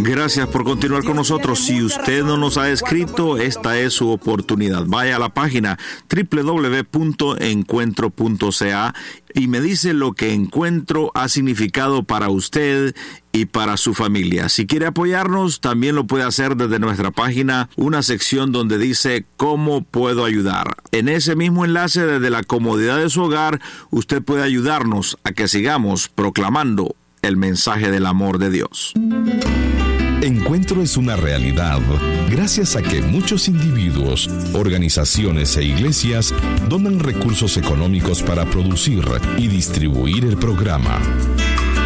Gracias por continuar con nosotros. Si usted no nos ha escrito, esta es su oportunidad. Vaya a la página www.encuentro.ca y me dice lo que Encuentro ha significado para usted y para su familia. Si quiere apoyarnos, también lo puede hacer desde nuestra página, una sección donde dice ¿Cómo puedo ayudar? En ese mismo enlace, desde la comodidad de su hogar, usted puede ayudarnos a que sigamos proclamando el mensaje del amor de Dios. Encuentro es una realidad gracias a que muchos individuos, organizaciones e iglesias donan recursos económicos para producir y distribuir el programa.